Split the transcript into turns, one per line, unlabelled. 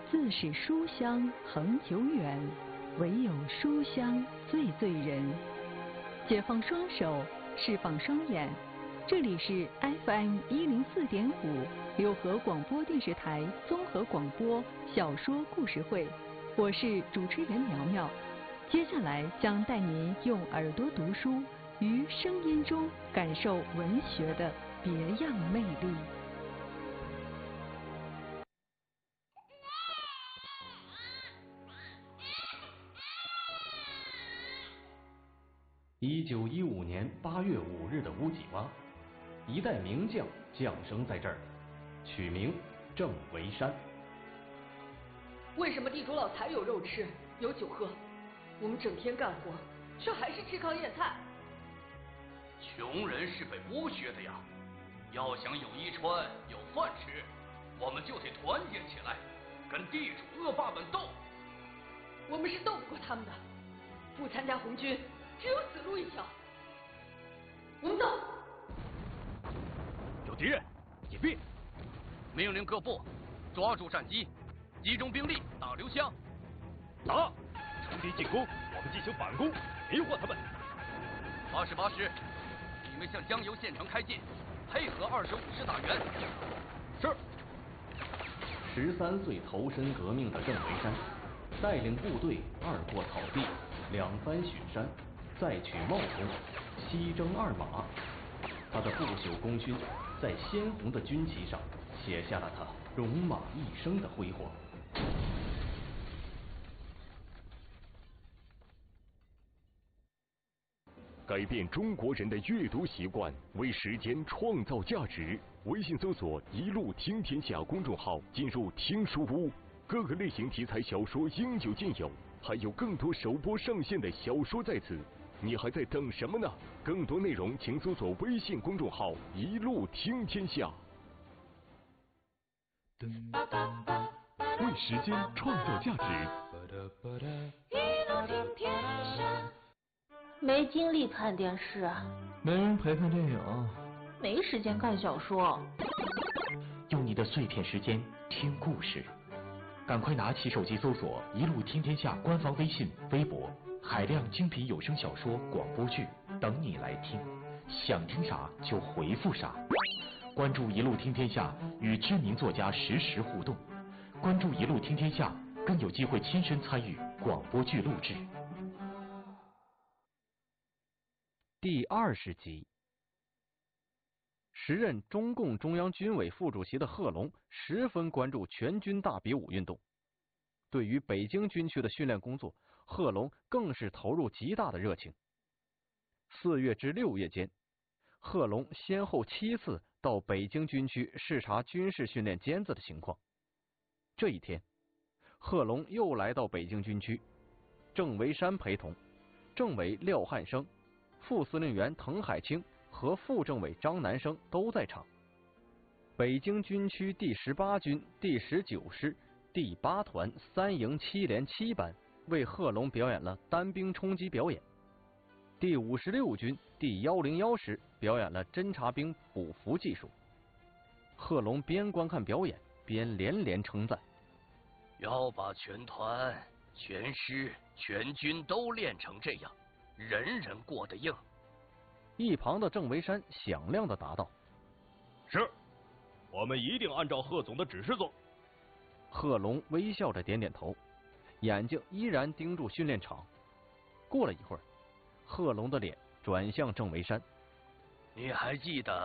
自是书香恒久远，唯有书香最醉人。解放双手，释放双眼，这里是 FM 104.5六合广播电视台综合广播小说故事会，我是主持人苗苗。接下来将带您用耳朵读书，于声音中感受文学的别样魅力。
1915年8月5日的乌脊洼，一代名将降生在这儿，取名郑维山。
为什么地主老财有肉吃，有酒喝，我们整天干活，却还是吃糠咽菜？
穷人是被剥削的呀，要想有衣穿，有饭吃，我们就得团结起来，跟地主恶霸们斗。
我们是斗不过他们的，不参加红军，只有死路一条。我们走。
有敌人，解闭！命令各部抓住战机，集中兵力打刘湘。
打！乘敌进攻，我们进行反攻，迷惑他们。
88师，你们向江油县城开进，配合25师打援。
是。
13岁投身革命的郑维山，带领部队二过草地，两番雪山，再取茂通，西征二马。他的不朽功勋在鲜红的军旗上写下了他戎马一生的辉煌。
改变中国人的阅读习惯，为时间创造价值。微信搜索“一路听天下”公众号，进入听书屋，各个类型题材小说应有尽有，还有更多首播上线的小说在此。你还在等什么呢？更多内容请搜索微信公众号“一路听天下”。为时间创造价值。
一路听天下。没精力看电视，
没人陪看电影，
没时间看小说。
用你的碎片时间听故事，赶快拿起手机搜索“一路听天下”官方微信、微博，海量精品有声小说、广播剧等你来听，想听啥就回复啥。关注“一路听天下”，与知名作家实时互动。关注“一路听天下”，更有机会亲身参与广播剧录制。
第20集。时任中共中央军委副主席的贺龙十分关注全军大比武运动，对于北京军区的训练工作，贺龙更是投入极大的热情。4月至6月间，贺龙先后7次到北京军区视察军事训练尖子的情况。这一天，贺龙又来到北京军区，郑维山陪同，政委廖汉生、副司令员滕海清和副政委张南生都在场。北京军区第18军第19师第8团3营7连7班为贺龙表演了单兵冲击表演。第56军第101师表演了侦察兵捕俘技术。贺龙边观看表演边连连称赞：
要把全团、全师、全军都练成这样，人人过得硬。
一旁的郑维山响亮地答道：
是，我们一定按照贺总的指示做。
贺龙微笑着点点头，眼睛依然盯住训练场。过了一会儿，贺龙的脸转向郑维山：
你还记得